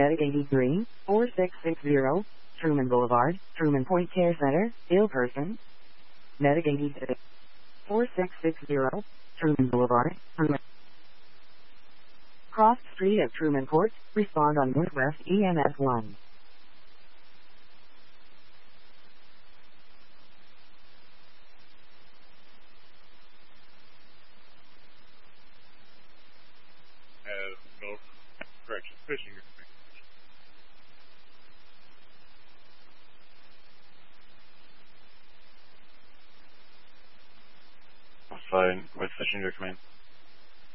Medic 83, 4660, Truman Boulevard, Truman Point Care Center, ill person. Medic 86, 4660, Truman Boulevard, Truman. Cross Street of Truman Court, respond on Northwest EMS 1. Has no correction fishing. Fine, with fishing your command.